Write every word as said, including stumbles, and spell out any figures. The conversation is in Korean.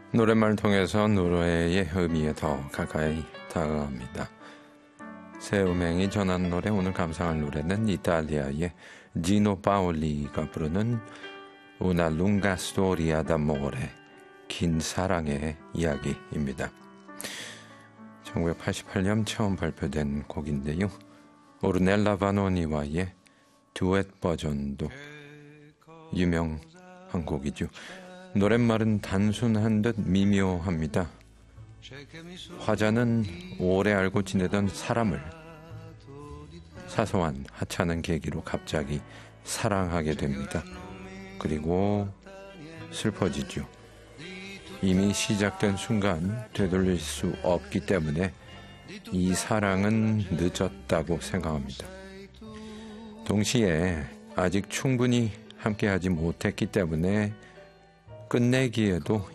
노랫말을 통해서 노래의 의미에 더 가까이 다가갑니다. 새 음행이 전한 노래, 오늘 감상할 노래는 이탈리아의 지노 파올리가 부르는 Una lunga storia d'amore, 긴 사랑의 이야기입니다. 천구백팔십팔 년 처음 발표된 곡인데요. 오르넬라 바노니와의 듀엣 버전도 유명한 곡이죠. 노랫말은 단순한 듯 미묘합니다. 화자는 오래 알고 지내던 사람을 사소한 하찮은 계기로 갑자기 사랑하게 됩니다. 그리고 슬퍼지죠. 이미 시작된 순간 되돌릴 수 없기 때문에 이 사랑은 늦었다고 생각합니다. 동시에 아직 충분히 함께하지 못했기 때문에 끝내기에도